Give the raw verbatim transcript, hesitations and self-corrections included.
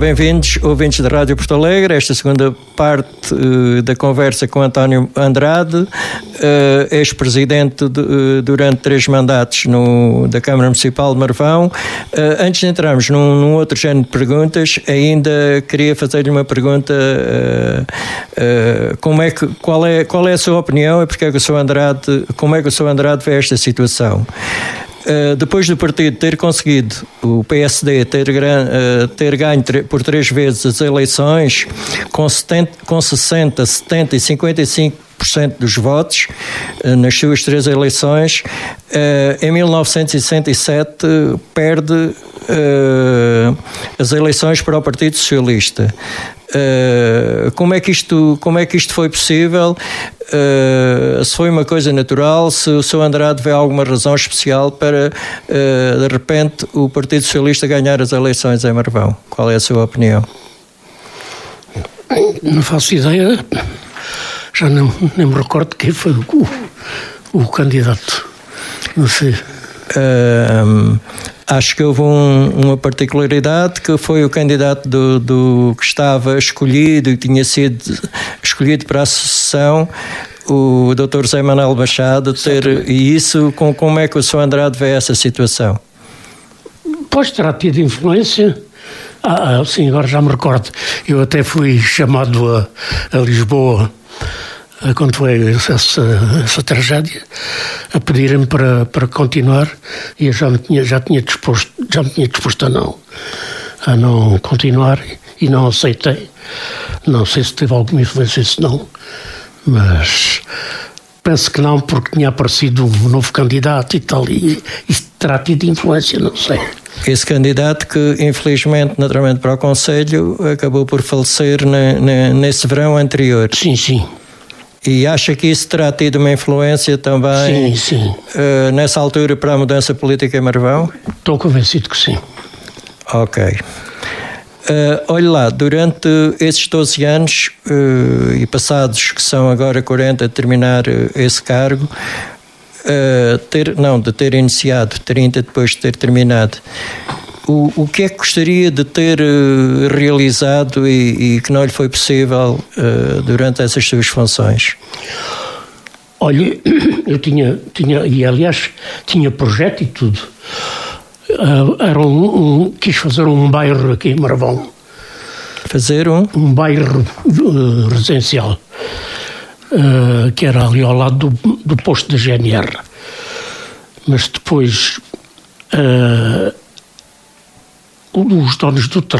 bem-vindos, ouvintes da Rádio Porto Alegre, esta segunda parte uh, da conversa com António Andrade, uh, ex-presidente de, uh, durante três mandatos no, da Câmara Municipal de Marvão. Uh, antes de entrarmos num, num outro género de perguntas, ainda queria fazer-lhe uma pergunta, uh, uh, como é que, qual, é, qual é a sua opinião e porque é que o senhor Andrade, como é que o senhor Andrade vê esta situação? Uh, depois do partido ter conseguido, o P S D ter, uh, ter ganho por três vezes as eleições, com, setenta, com sessenta, setenta e cinquenta e cinco por cento dos votos uh, nas suas três eleições, uh, em mil novecentos e sessenta e sete perde uh, as eleições para o Partido Socialista. Uh, como é que isto, como é que isto foi possível? Uh, se foi uma coisa natural, se o senhor Andrade vê alguma razão especial para, uh, de repente, o Partido Socialista ganhar as eleições em Marvão? Qual é a sua opinião? Não faço ideia, já não, nem me recordo quem foi o, o candidato, não sei. Uh, acho que houve um, uma particularidade, que foi o candidato do, do, que estava escolhido e tinha sido escolhido para a sucessão, o doutor José Manuel Machado, ter, e isso, com, como é que o senhor Andrade vê essa situação? Pois terá tido influência. Ah, ah, sim, agora já me recordo. Eu até fui chamado a, a Lisboa, quando foi essa, essa tragédia, a pedirem-me para, para continuar, e eu já me tinha, já tinha disposto, já me tinha disposto a não, a não continuar, e não aceitei. Não sei se teve alguma influência, se não, mas penso que não, porque tinha aparecido um novo candidato e tal, e isso terá tido influência, não sei. Esse candidato que, infelizmente, naturalmente para o Conselho, acabou por falecer na, na, nesse verão anterior. Sim, sim. E acha que isso terá tido uma influência também, sim, sim. Uh, nessa altura, para a mudança política em Marvão? Estou convencido que sim. Ok. Uh, olhe lá, durante esses doze anos uh, e passados, que são agora quarenta, de terminar uh, esse cargo, uh, ter, não, de ter iniciado, trinta depois de ter terminado, O, o que é que gostaria de ter uh, realizado e, e que não lhe foi possível uh, durante essas suas funções? Olha, eu tinha, tinha e aliás, tinha projeto e tudo. Uh, era um, um, quis fazer um bairro aqui em Marvão. Fazer um? Um bairro uh, residencial, uh, que era ali ao lado do, do posto da G N R. Mas depois... Uh, os donos do terreno